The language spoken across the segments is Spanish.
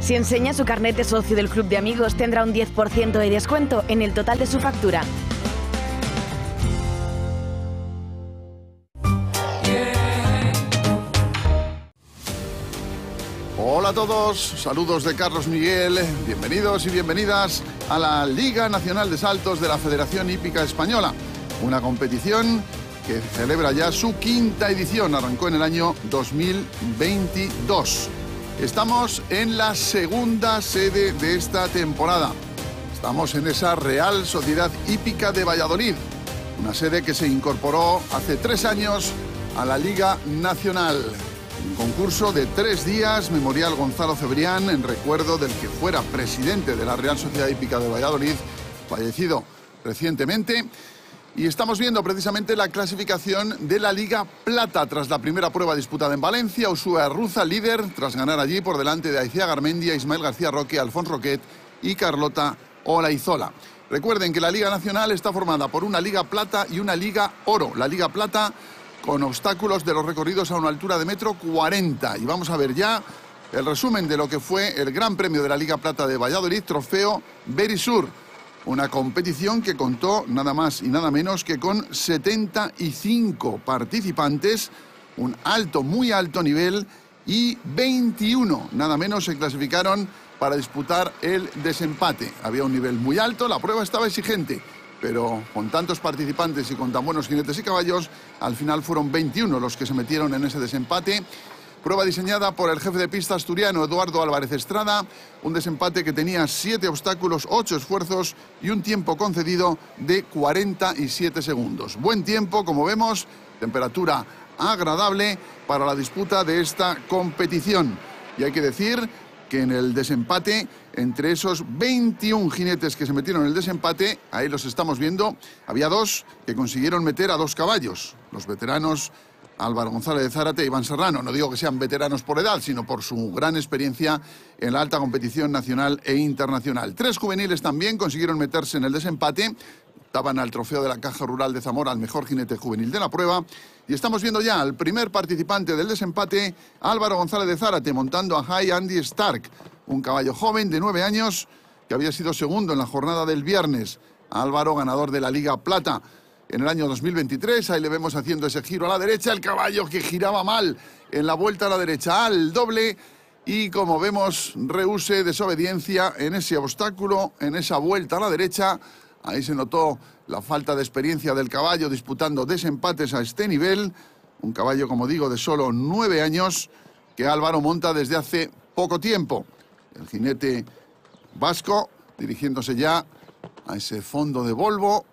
Si enseña su carnet de socio del Club de Amigos, tendrá un 10% de descuento en el total de su factura. Hola a todos, saludos de Carlos Miguel, bienvenidos y bienvenidas a la Liga Nacional de Saltos de la Federación Hípica Española, una competición que celebra ya su quinta edición, arrancó en el año 2022. Estamos en la segunda sede de esta temporada, estamos en esa Real Sociedad Hípica de Valladolid, una sede que se incorporó hace 3 años a la Liga Nacional. Un concurso de 3 días, Memorial Gonzalo Cebrián, en recuerdo del que fuera presidente de la Real Sociedad Hípica de Valladolid, fallecido recientemente. Y estamos viendo precisamente la clasificación de la Liga Plata tras la primera prueba disputada en Valencia. Ushua Ruza, líder, tras ganar allí por delante de Aicia Garmendia, Ismael García Roque, Alfonso Roquet y Carlota Olaizola. Recuerden que la Liga Nacional está formada por una Liga Plata y una Liga Oro. La Liga Plata con obstáculos de los recorridos a una altura de 1,40 m. Y vamos a ver ya el resumen de lo que fue el Gran Premio de la Liga Plata de Valladolid, Trofeo Berisur. Una competición que contó nada más y nada menos que con 75 participantes, un alto, muy alto nivel, y 21 nada menos se clasificaron para disputar el desempate. Había un nivel muy alto, la prueba estaba exigente, pero con tantos participantes y con tan buenos jinetes y caballos, al final fueron 21 los que se metieron en ese desempate. Prueba diseñada por el jefe de pista asturiano Eduardo Álvarez Estrada, un desempate que tenía 7 obstáculos, 8 esfuerzos y un tiempo concedido de 47 segundos. Buen tiempo, como vemos, temperatura agradable para la disputa de esta competición. Y hay que decir que en el desempate, entre esos 21 jinetes que se metieron en el desempate, ahí los estamos viendo, había 2 que consiguieron meter a 2 caballos, los veteranos Álvaro González de Zárate y Iván Serrano. No digo que sean veteranos por edad, sino por su gran experiencia en la alta competición nacional e internacional. 3 juveniles también consiguieron meterse en el desempate, daban al trofeo de la Caja Rural de Zamora al mejor jinete juvenil de la prueba. Y estamos viendo ya al primer participante del desempate, Álvaro González de Zárate, montando a High Andy Stark, un caballo joven de 9 años que había sido segundo en la jornada del viernes. Álvaro, ganador de la Liga Plata en el año 2023, ahí le vemos haciendo ese giro a la derecha, el caballo que giraba mal en la vuelta a la derecha al doble, y como vemos, rehúse, desobediencia en ese obstáculo, en esa vuelta a la derecha. Ahí se notó la falta de experiencia del caballo disputando desempates a este nivel. Un caballo, como digo, de solo 9 años que Álvaro monta desde hace poco tiempo. El jinete vasco dirigiéndose ya a ese fondo de Volvo.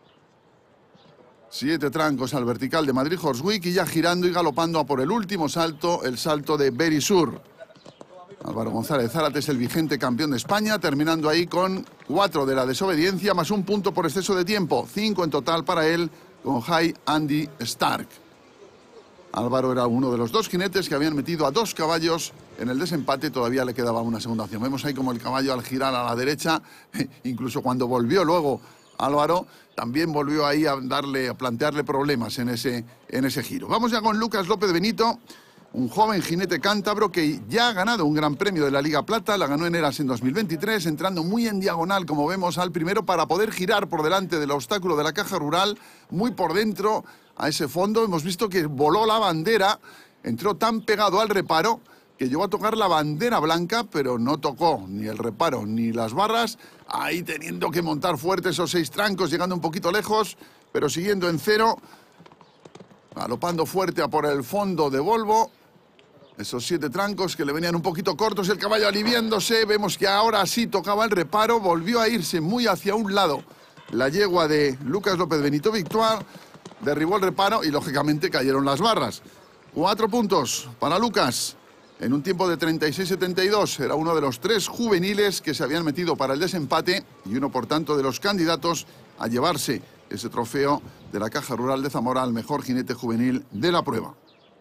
7 trancos al vertical de Madrid Horse Week y ya girando y galopando a por el último salto, el salto de Berisur. Álvaro González de Zárate es el vigente campeón de España, terminando ahí con 4 de la desobediencia, más 1 punto por exceso de tiempo. 5 en total para él, con High Andy Stark. Álvaro era uno de los 2 jinetes que habían metido a 2 caballos en el desempate, todavía le quedaba una segunda opción. Vemos ahí como el caballo al girar a la derecha, incluso cuando volvió luego Álvaro, también volvió ahí a plantearle problemas en ese giro. Vamos ya con Lucas López Benito, un joven jinete cántabro que ya ha ganado un gran premio de la Liga Plata, la ganó en Eras en 2023, entrando muy en diagonal, como vemos, al primero para poder girar por delante del obstáculo de la Caja Rural, muy por dentro a ese fondo. Hemos visto que voló la bandera, entró tan pegado al reparo que llegó a tocar la bandera blanca, pero no tocó ni el reparo ni las barras, ahí teniendo que montar fuerte esos 6 trancos, llegando un poquito lejos, pero siguiendo en cero, galopando fuerte a por el fondo de Volvo. Esos 7 trancos que le venían un poquito cortos, el caballo aliviándose, vemos que ahora sí tocaba el reparo, volvió a irse muy hacia un lado la yegua de Lucas López Benito Victoire, derribó el reparo y lógicamente cayeron las barras. 4 puntos para Lucas en un tiempo de 36-72. Era uno de los 3 juveniles que se habían metido para el desempate y uno, por tanto, de los candidatos a llevarse ese trofeo de la Caja Rural de Zamora al mejor jinete juvenil de la prueba.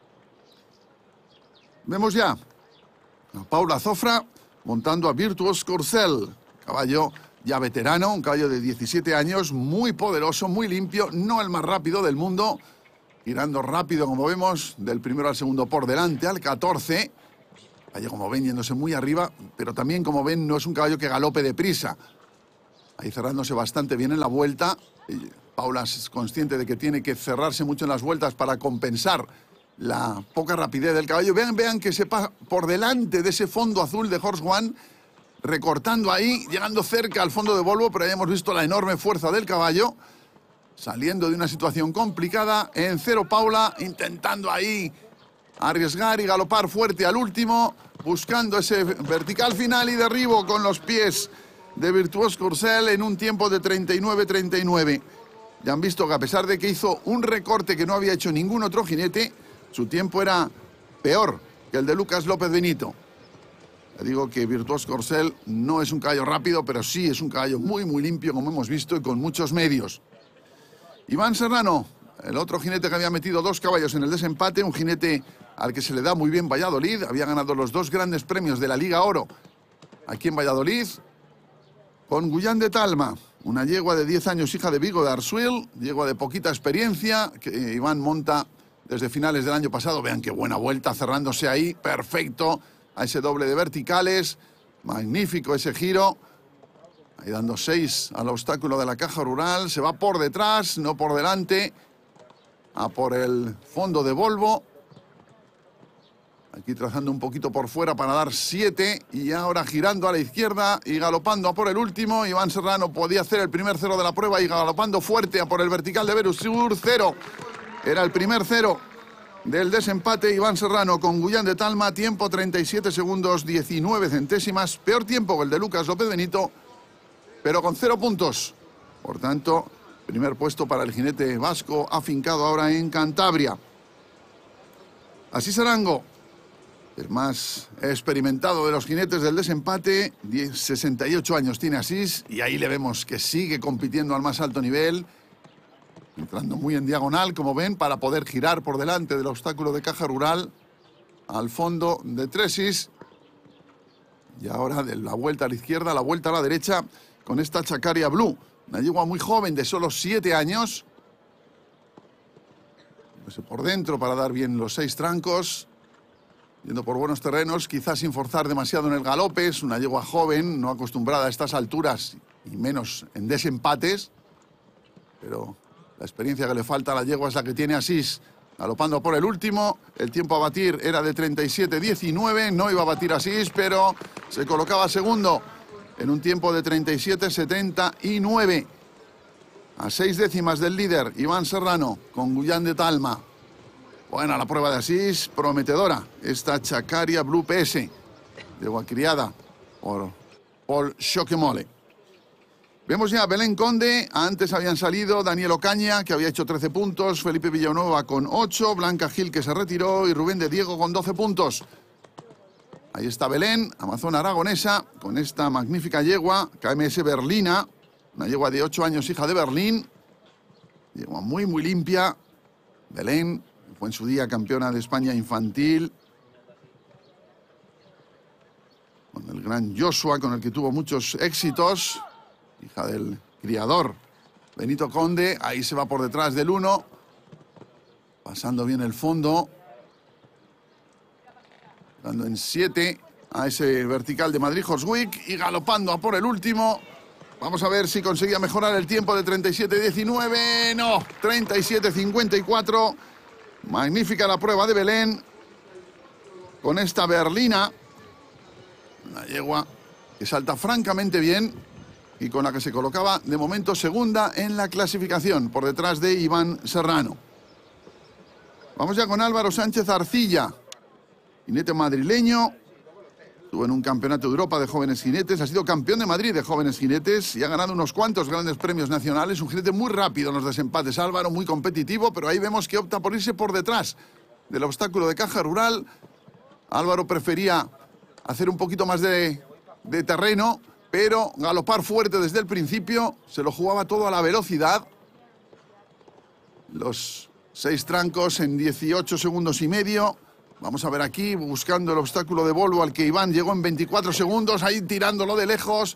Vemos ya a Paula Zofra montando a Virtuos Corcel, caballo ya veterano, un caballo de 17 años, muy poderoso, muy limpio, no el más rápido del mundo, girando rápido, como vemos, del primero al segundo por delante, al 14. Caballo, como ven, yéndose muy arriba, pero también, como ven, no es un caballo que galope deprisa. Ahí cerrándose bastante bien en la vuelta. Paula es consciente de que tiene que cerrarse mucho en las vueltas para compensar la poca rapidez del caballo. Vean que se pasa por delante de ese fondo azul de Horse One, recortando ahí, llegando cerca al fondo de Volvo, pero ya hemos visto la enorme fuerza del caballo, saliendo de una situación complicada. En cero Paula, intentando ahí arriesgar y galopar fuerte al último, buscando ese vertical final y derribo con los pies de Virtuos Courcelles en un tiempo de 39-39. Ya han visto que a pesar de que hizo un recorte que no había hecho ningún otro jinete, su tiempo era peor que el de Lucas López Benito. Ya digo que Virtuos Courcelles no es un caballo rápido, pero sí es un caballo muy, muy limpio, como hemos visto, y con muchos medios. Iván Serrano, el otro jinete que había metido 2 caballos en el desempate, un jinete al que se le da muy bien Valladolid, había ganado los 2 grandes premios de la Liga Oro aquí en Valladolid, con Guyán de Talma, una yegua de 10 años, hija de Vigo de Arsuil, yegua de poquita experiencia, que Iván monta desde finales del año pasado. Vean qué buena vuelta, cerrándose ahí, perfecto, a ese doble de verticales, magnífico ese giro, ahí dando 6 al obstáculo de la caja rural, se va por detrás, no por delante, a por el fondo de Volvo, aquí trazando un poquito por fuera para dar 7, y ahora girando a la izquierda y galopando a por el último. Iván Serrano podía hacer el primer 0 de la prueba y galopando fuerte a por el vertical de Verusur, 0. Era el primer 0 del desempate. Iván Serrano con Guyán de Talma, tiempo 37 segundos 19 centésimas, peor tiempo que el de Lucas López Benito, pero con 0 puntos. Por tanto, primer puesto para el jinete vasco, afincado ahora en Cantabria. Asís Arango, el más experimentado de los jinetes del desempate, 68 años tiene Asís, y ahí le vemos que sigue compitiendo al más alto nivel, entrando muy en diagonal, como ven, para poder girar por delante del obstáculo de caja rural al fondo de Tresis. Y ahora de la vuelta a la izquierda, la vuelta a la derecha, con esta Chacaria Blue, una yegua muy joven de solo 7 años. Por dentro para dar bien los 6 trancos, yendo por buenos terrenos, quizás sin forzar demasiado en el galope. Es una yegua joven, no acostumbrada a estas alturas y menos en desempates, pero la experiencia que le falta a la yegua es la que tiene Asís, galopando por el último. El tiempo a batir era de 37-19, no iba a batir Asís, pero se colocaba segundo en un tiempo de 37-79. A 6 décimas del líder, Iván Serrano, con Guyán de Talma. Buena la prueba de Asís, prometedora. Esta Chacaria Blue PS, yegua criada por Paul Choquemole. Vemos ya a Belén Conde. Antes habían salido Daniel Ocaña, que había hecho 13 puntos, Felipe Villanueva con 8, Blanca Gil, que se retiró, y Rubén de Diego con 12 puntos. Ahí está Belén, amazona aragonesa, con esta magnífica yegua, KMS Berlina, una yegua de 8 años, hija de Berlín. Yegua muy, muy limpia. Belén fue en su día campeona de España infantil, con el gran Joshua, con el que tuvo muchos éxitos, hija del criador Benito Conde. Ahí se va por detrás del 1, pasando bien el fondo, dando en 7 a ese vertical de Madrid Horse Week y galopando a por el último. Vamos a ver si conseguía mejorar el tiempo de 37-19. No, 37-54. Magnífica la prueba de Belén con esta berlina, una yegua que salta francamente bien y con la que se colocaba de momento segunda en la clasificación, por detrás de Iván Serrano. Vamos ya con Álvaro Sánchez Arcilla, jinete madrileño. Estuvo en un campeonato de Europa de jóvenes jinetes, ha sido campeón de Madrid de jóvenes jinetes y ha ganado unos cuantos grandes premios nacionales. Un jinete muy rápido en los desempates, Álvaro, muy competitivo, pero ahí vemos que opta por irse por detrás del obstáculo de caja rural. Álvaro prefería hacer un poquito más de terreno, pero galopar fuerte desde el principio. Se lo jugaba todo a la velocidad. Los 6 trancos en 18 segundos y medio. Vamos a ver aquí, buscando el obstáculo de Volvo, al que Iván llegó en 24 segundos, ahí tirándolo de lejos.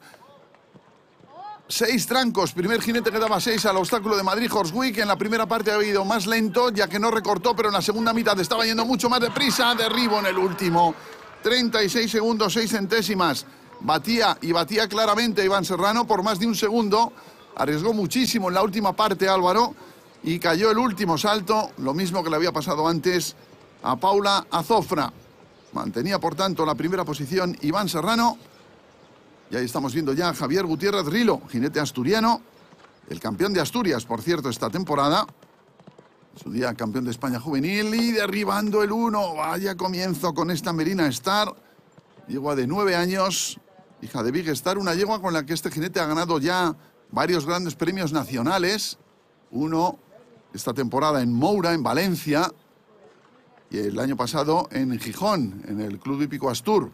6 trancos, primer jinete que daba 6 al obstáculo de Madrid Horse Week. En la primera parte ha ido más lento, ya que no recortó, pero en la segunda mitad estaba yendo mucho más deprisa. Derribo en el último 36 segundos, 6 centésimas. Batía claramente a Iván Serrano por más de un segundo. Arriesgó muchísimo en la última parte Álvaro y cayó el último salto, lo mismo que le había pasado antes a Paula Azofra. Mantenía, por tanto, la primera posición Iván Serrano. Y ahí estamos viendo ya a Javier Gutiérrez Rilo, jinete asturiano, el campeón de Asturias, por cierto, esta temporada. Su día campeón de España juvenil y derribando el 1. Vaya comienzo con esta Merina Star. Yegua de 9 años, hija de Big Star, una yegua con la que este jinete ha ganado ya varios grandes premios nacionales. Uno esta temporada en Moura, en Valencia, y el año pasado en Gijón, en el Club Hípico Astur.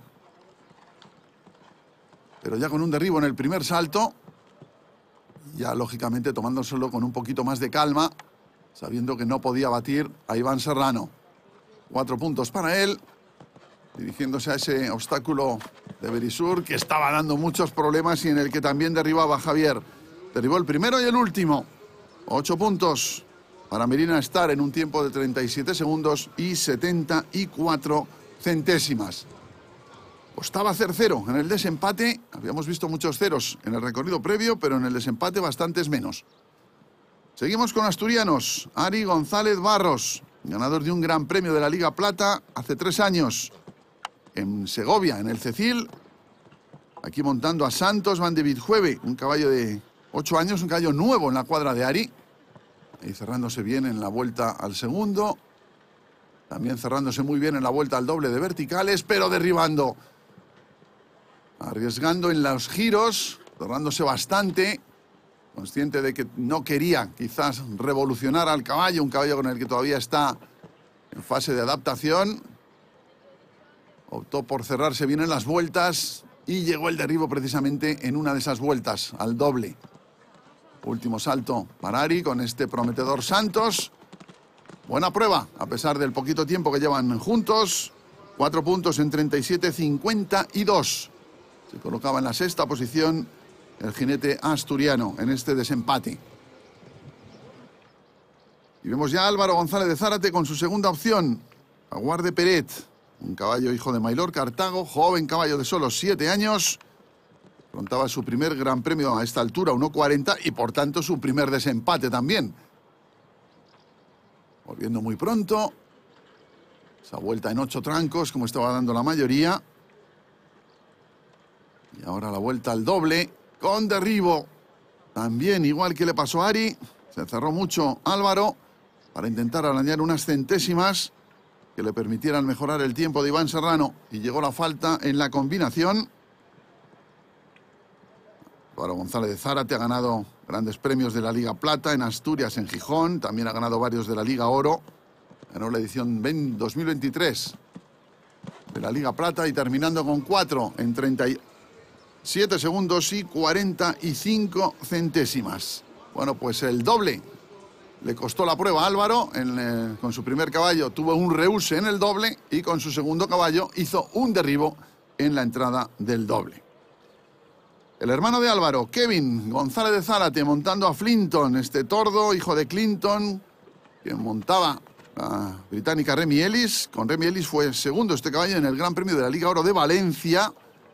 Pero ya con un derribo en el primer salto, ya lógicamente tomándoselo con un poquito más de calma, sabiendo que no podía batir a Iván Serrano. 4 puntos para él, dirigiéndose a ese obstáculo de Berisur que estaba dando muchos problemas y en el que también derribaba a Javier. Derribó el primero y el último. 8 puntos para Merina Star en un tiempo de 37 segundos y 74 centésimas. Costaba hacer 0 en el desempate. Habíamos visto muchos ceros en el recorrido previo, pero en el desempate bastantes menos. Seguimos con asturianos. Ari González Barros, ganador de un gran premio de la Liga Plata hace 3 años en Segovia, en el Cecil. Aquí montando a Santos Van de Vidjueve, un caballo de 8 años, un caballo nuevo en la cuadra de Ari. Ahí cerrándose bien en la vuelta al segundo. También cerrándose muy bien en la vuelta al doble de verticales, pero derribando. Arriesgando en los giros, cerrándose bastante. Consciente de que no quería quizás revolucionar al caballo, un caballo con el que todavía está en fase de adaptación. Optó por cerrarse bien en las vueltas y llegó el derribo precisamente en una de esas vueltas, al doble. Último salto para Ari con este prometedor Santos. Buena prueba, a pesar del poquito tiempo que llevan juntos. 4 puntos en 37-52. Se colocaba en la 6ª posición el jinete asturiano en este desempate. Y vemos ya a Álvaro González de Zárate con su segunda opción, Aguarde Peret. Un caballo hijo de Mailor Cartago, joven caballo de solo 7 años. Afrontaba su primer gran premio a esta altura, 1.40, y por tanto su primer desempate también. Volviendo muy pronto. Esa vuelta en 8 trancos, como estaba dando la mayoría. Y ahora la vuelta al doble, con derribo. También, igual que le pasó a Ari, se cerró mucho Álvaro para intentar arañar unas centésimas que le permitieran mejorar el tiempo de Iván Serrano. Y llegó la falta en la combinación. Álvaro González de Zárate ha ganado grandes premios de la Liga Plata en Asturias, en Gijón. También ha ganado varios de la Liga Oro. Ganó la edición 2023 de la Liga Plata y terminando con 4 en 37 segundos y 45 centésimas. Bueno, pues el doble le costó la prueba a Álvaro. Con su primer caballo tuvo un reúse en el doble y con su segundo caballo hizo un derribo en la entrada del doble. El hermano de Álvaro, Kevin González de Zárate, montando a Flinton, este tordo, hijo de Clinton, que montaba a británica Remy Ellis. Con Remy Ellis fue segundo este caballo en el Gran Premio de la Liga Oro de Valencia.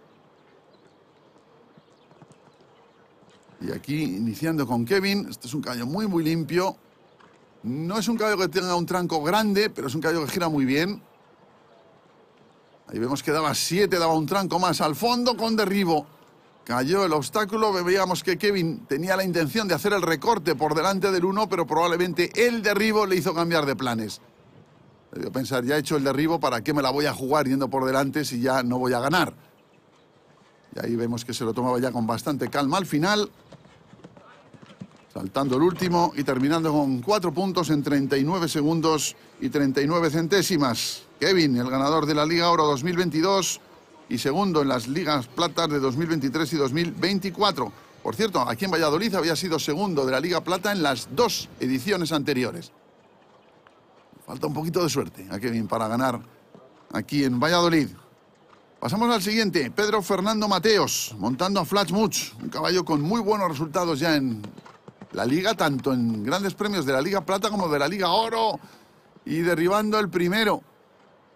Y aquí iniciando con Kevin. Este es un caballo muy, muy limpio. No es un caballo que tenga un tranco grande, pero es un caballo que gira muy bien. Ahí vemos que daba 7, daba un tranco más al fondo con derribo. Cayó el obstáculo. Veíamos que Kevin tenía la intención de hacer el recorte por delante del 1, pero probablemente el derribo le hizo cambiar de planes. Debió pensar, ya he hecho el derribo, ¿para qué me la voy a jugar yendo por delante si ya no voy a ganar? Y ahí vemos que se lo tomaba ya con bastante calma al final. Saltando el último y terminando con 4 puntos en 39 segundos y 39 centésimas. Kevin, el ganador de la Liga Oro 2022 y segundo en las Ligas Platas de 2023 y 2024. Por cierto, aquí en Valladolid había sido segundo de la Liga Plata en las 2 ediciones anteriores. Falta un poquito de suerte a Kevin para ganar aquí en Valladolid. Pasamos al siguiente, Pedro Fernando Mateos, montando a Flash Much, un caballo con muy buenos resultados ya en la Liga, tanto en grandes premios de la Liga Plata como de la Liga Oro, y derribando el primero.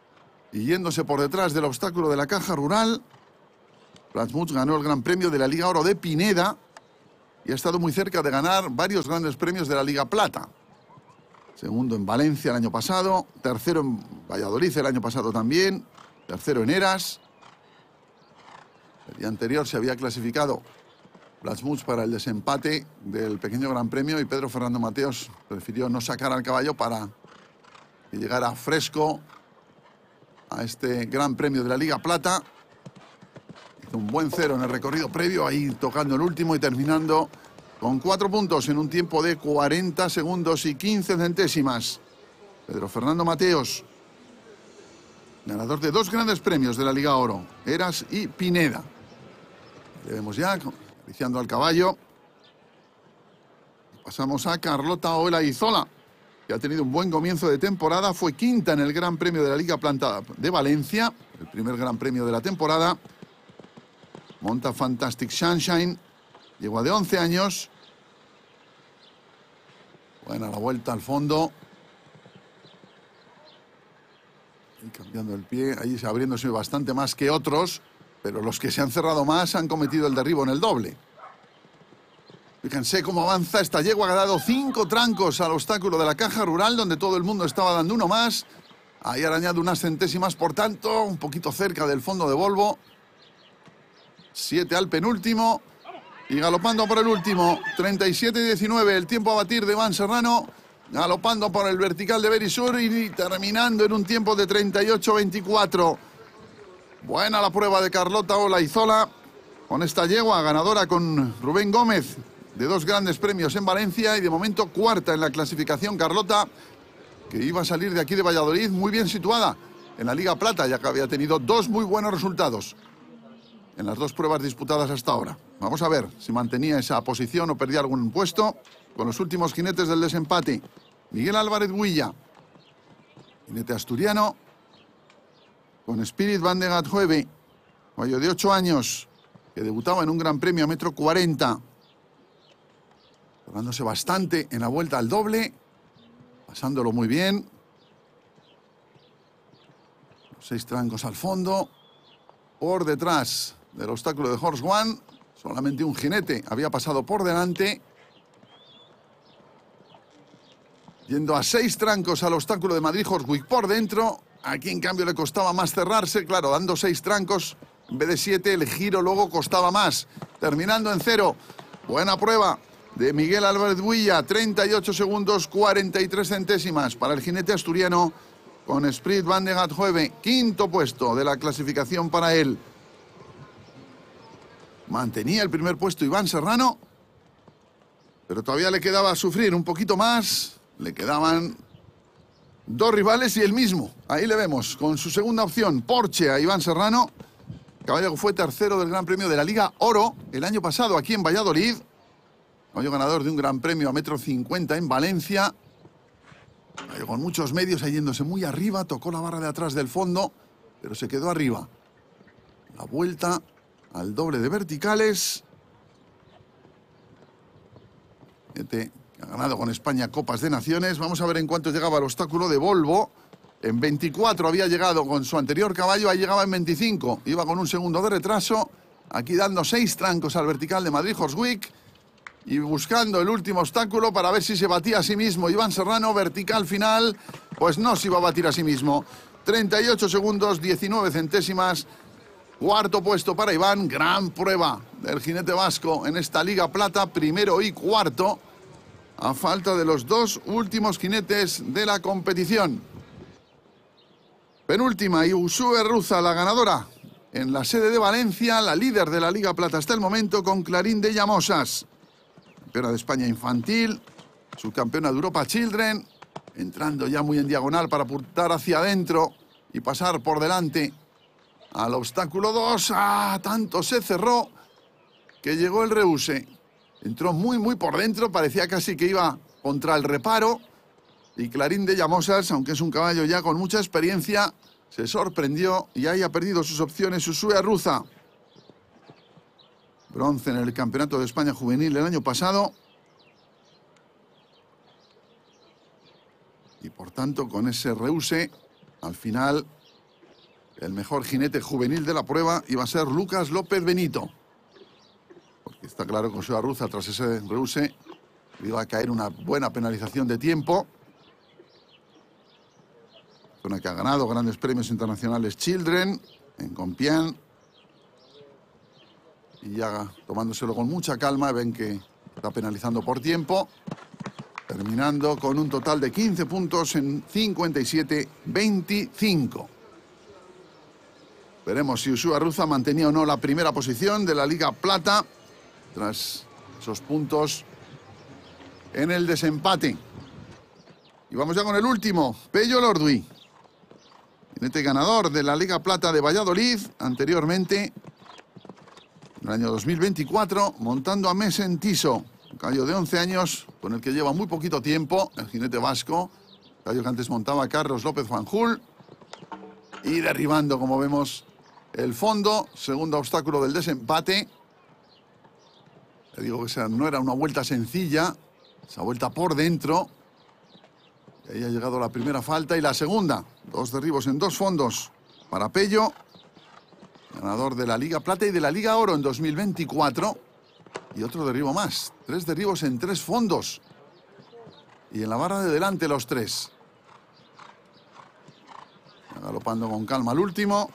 Y yéndose por detrás del obstáculo de la Caja Rural, Blatchmuts ganó el Gran Premio de la Liga Oro de Pineda y ha estado muy cerca de ganar varios grandes premios de la Liga Plata. Segundo en Valencia el año pasado, tercero en Valladolid el año pasado también, tercero en Eras. El día anterior se había clasificado Blatchmuts para el desempate del pequeño Gran Premio y Pedro Fernando Mateos prefirió no sacar al caballo para que llegara fresco a este Gran Premio de la Liga Plata. Hizo un buen cero en el recorrido previo, ahí tocando el último y terminando con 4 puntos en un tiempo de 40 segundos y 15 centésimas. Pedro Fernando Mateos, ganador de 2 grandes premios de la Liga Oro, Eras y Pineda. Le vemos ya acariciando al caballo. Pasamos a Carlota Olaizola, que ha tenido un buen comienzo de temporada. Fue quinta en el Gran Premio de la Liga Plata de Valencia, el primer Gran Premio de la temporada. Monta Fantastic Sunshine, llegó de 11 años. Buena la vuelta al fondo. Y cambiando el pie, ahí abriéndose bastante más que otros, pero los que se han cerrado más han cometido el derribo en el doble. Fíjense cómo avanza esta yegua, ha dado 5 trancos al obstáculo de la Caja Rural, donde todo el mundo estaba dando uno más. Ahí arañado unas centésimas, por tanto, un poquito cerca del fondo de Volvo. 7 al penúltimo. Y galopando por el último, 37-19, el tiempo a batir de Iván Serrano. Galopando por el vertical de Berisur y terminando en un tiempo de 38-24. Buena la prueba de Carlota Olaizola con esta yegua, ganadora con Rubén Gómez de 2 grandes premios en Valencia y de momento cuarta en la clasificación. Carlota, que iba a salir de aquí de Valladolid muy bien situada en la Liga Plata, ya que había tenido 2 muy buenos resultados en las 2 pruebas disputadas hasta ahora. Vamos a ver si mantenía esa posición o perdía algún puesto con los últimos jinetes del desempate. Miguel Álvarez Huilla, jinete asturiano, con Spirit Van de Gatjueve, caballo de 8 años, que debutaba en un Gran Premio a 1,40 m. Dándose bastante en la vuelta al doble, pasándolo muy bien. 6 trancos al fondo. Por detrás del obstáculo de Horse One, solamente un jinete había pasado por delante. Yendo a 6 trancos al obstáculo de Madrid Horswick por dentro. Aquí en cambio le costaba más cerrarse, claro, dando 6 trancos en vez de 7, el giro luego costaba más. Terminando en 0. Buena prueba de Miguel Álvarez Huilla, 38 segundos, 43 centésimas para el jinete asturiano con Spirit Van de Gatjueve, 5º puesto de la clasificación para él. Mantenía el primer puesto Iván Serrano, pero todavía le quedaba sufrir un poquito más. Le quedaban 2 rivales y el mismo. Ahí le vemos con su segunda opción, Porsche, a Iván Serrano. Caballo que fue tercero del Gran Premio de la Liga Oro el año pasado aquí en Valladolid. Caballo ganador de un Gran Premio a 1,50 m en Valencia. Caballo con muchos medios, yéndose muy arriba. Tocó la barra de atrás del fondo, pero se quedó arriba. La vuelta al doble de verticales. Este ha ganado con España Copas de Naciones. Vamos a ver en cuánto llegaba el obstáculo de Volvo. En 24 había llegado con su anterior caballo, ahí llegaba en 25. Iba con un segundo de retraso. Aquí dando 6 trancos al vertical de Madrid Horswick. Y buscando el último obstáculo para ver si se batía a sí mismo. Iván Serrano, vertical final. Pues no se iba a batir a sí mismo. 38 segundos, 19 centésimas. 4º puesto para Iván. Gran prueba del jinete vasco en esta Liga Plata. 1º y 4º. A falta de los 2 últimos jinetes de la competición. Penúltima, y Usue Ruza, la ganadora en la sede de Valencia, la líder de la Liga Plata hasta el momento, con Clarín de Llamosas. Campeona de España infantil, subcampeona de Europa Children, entrando ya muy en diagonal para apuntar hacia adentro y pasar por delante al obstáculo 2. ¡Ah! Tanto se cerró que llegó el Reuse. Entró muy por dentro, parecía casi que iba contra el reparo. Y Clarín de Llamosas, aunque es un caballo ya con mucha experiencia, se sorprendió y ahí ha perdido sus opciones Usue Ruza. Bronce en el Campeonato de España Juvenil el año pasado. Y por tanto, con ese Reuse, al final el mejor jinete juvenil de la prueba iba a ser Lucas López Benito. Porque está claro que Josué Arruza, tras ese reuse, iba a caer una buena penalización de tiempo. Zona que ha ganado grandes premios internacionales Children en Compiègne. Y ya tomándoselo con mucha calma, ven que está penalizando por tiempo. Terminando con un total de 15 puntos en 57-25. Veremos si Josué Arruza mantenía o no la primera posición de la Liga Plata tras esos puntos en el desempate. Y vamos ya con el último, Pello Lorduy, jinete ganador de la Liga Plata de Valladolid, anteriormente, en el año 2024, montando a Mesentiso, un caballo de 11 años, con el que lleva muy poquito tiempo, el jinete vasco, caballo que antes montaba Carlos López Fanjul, y derribando, como vemos, el fondo, segundo obstáculo del desempate. Le digo que esa no era una vuelta sencilla, esa vuelta por dentro. Y ahí ha llegado la primera falta y la segunda. 2 derribos en 2 fondos para Pello, ganador de la Liga Plata y de la Liga Oro en 2024. Y otro derribo más. 3 derribos en 3 fondos. Y en la barra de delante los 3. Galopando con calma al último.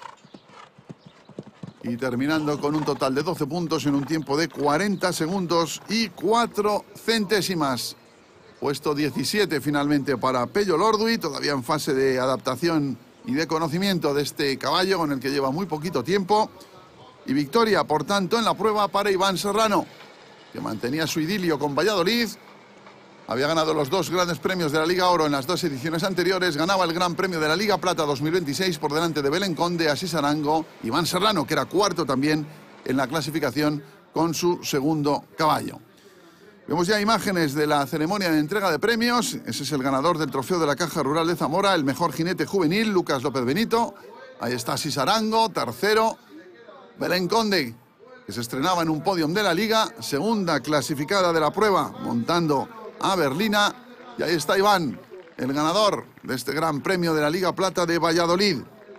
Y terminando con un total de 12 puntos en un tiempo de 40 segundos y 4 centésimas. Puesto 17 finalmente para Pello Lorduy, todavía en fase de adaptación y de conocimiento de este caballo con el que lleva muy poquito tiempo. Y victoria, por tanto, en la prueba para Iván Serrano, que mantenía su idilio con Valladolid. Había ganado los 2 grandes premios de la Liga Oro en las 2 ediciones anteriores. Ganaba el Gran Premio de la Liga Plata 2026 por delante de Belén Conde, Asís Arango, Iván Serrano, que era cuarto también en la clasificación con su segundo caballo. Vemos ya imágenes de la ceremonia de entrega de premios. Ese es el ganador del trofeo de la Caja Rural de Zamora, el mejor jinete juvenil, Lucas López Benito. Ahí está Asís Arango, tercero. Belén Conde, que se estrenaba en un podium de la Liga, segunda clasificada de la prueba, montando a Berlina. Y ahí está Iván, el ganador de este Gran Premio de la Liga Plata de Valladolid.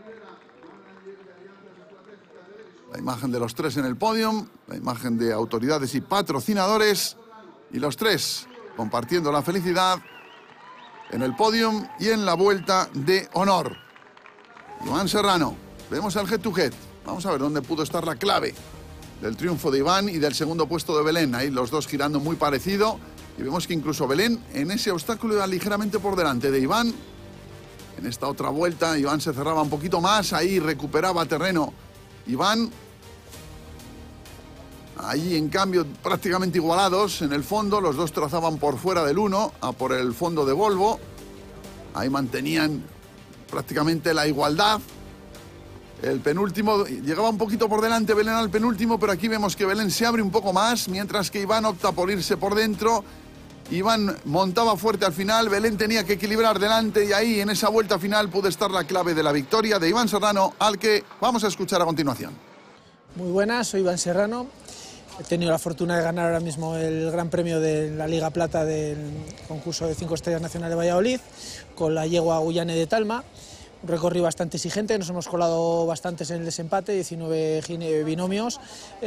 La imagen de los 3 en el podium, la imagen de autoridades y patrocinadores, y los 3 compartiendo la felicidad en el podium y en la vuelta de honor. Iván Serrano, vemos al head to head. Vamos a ver dónde pudo estar la clave del triunfo de Iván y del segundo puesto de Belén. Ahí los dos girando muy parecido. Y vemos que incluso Belén en ese obstáculo iba ligeramente por delante de Iván. En esta otra vuelta Iván se cerraba un poquito más, ahí recuperaba terreno Iván. Ahí en cambio prácticamente igualados en el fondo, los dos trazaban por fuera del 1 a por el fondo de Volvo. Ahí mantenían prácticamente la igualdad. El penúltimo llegaba un poquito por delante Belén al penúltimo, pero aquí vemos que Belén se abre un poco más, mientras que Iván opta por irse por dentro. Iván montaba fuerte al final, Belén tenía que equilibrar delante y ahí en esa vuelta final pudo estar la clave de la victoria de Iván Serrano, al que vamos a escuchar a continuación. Muy buenas, soy Iván Serrano. He tenido la fortuna de ganar ahora mismo el Gran Premio de la Liga Plata del concurso de 5 estrellas nacional de Valladolid con la yegua Guyane de Talma. Un recorrido bastante exigente, nos hemos colado bastantes en el desempate, 19 binomios,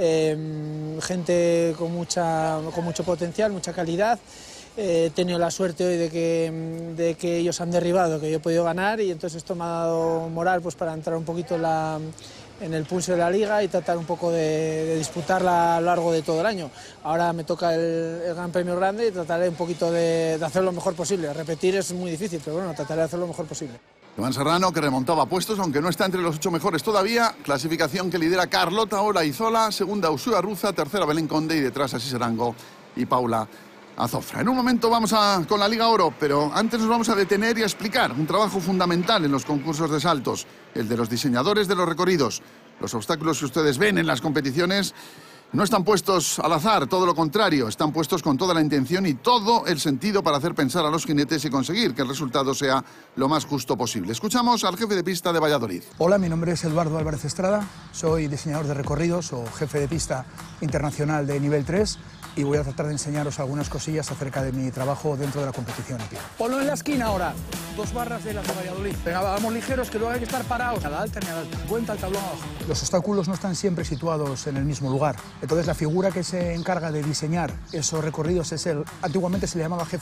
gente con mucho potencial, mucha calidad. He tenido la suerte hoy de que ellos han derribado, que yo he podido ganar, y entonces esto me ha dado moral pues, para entrar un poquito en el pulso de la liga y tratar un poco de disputarla a lo largo de todo el año. Ahora me toca el Gran Premio Grande y trataré un poquito de hacer lo mejor posible. Repetir es muy difícil, pero bueno, trataré de hacer lo mejor posible. Iván Serrano, que remontaba puestos, aunque no está entre los 8 mejores todavía. Clasificación que lidera Carlota Olaizola, segunda Josué Arruza, tercera Belén Conde y detrás Asís Arango y Paula Azofra. En un momento vamos con la Liga Oro, pero antes nos vamos a detener y a explicar un trabajo fundamental en los concursos de saltos, el de los diseñadores de los recorridos. Los obstáculos que ustedes ven en las competiciones no están puestos al azar, todo lo contrario, están puestos con toda la intención y todo el sentido para hacer pensar a los jinetes y conseguir que el resultado sea lo más justo posible. Escuchamos al jefe de pista de Valladolid. Hola, mi nombre es Eduardo Álvarez Estrada, soy diseñador de recorridos o jefe de pista internacional de nivel 3 y voy a tratar de enseñaros algunas cosillas acerca de mi trabajo dentro de la competición hípica. Ponlo en la esquina ahora. 2 barras de las de Valladolid. Venga, vamos ligeros, que luego hay que estar parados. A la alta ni a la alta. Cuenta el tablón abajo. Los obstáculos no están siempre situados en el mismo lugar. Entonces la figura que se encarga de diseñar esos recorridos es antiguamente se le llamaba jefe